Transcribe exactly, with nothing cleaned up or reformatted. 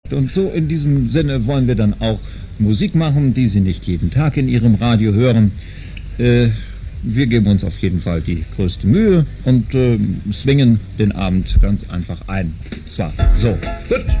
Und so in diesem Sinne wollen wir dann auch Musik machen, die Sie nicht jeden Tag in Ihrem Radio hören. Äh, wir geben uns auf jeden Fall die größte Mühe und äh, swingen den Abend ganz einfach ein. Zwar so. Gut.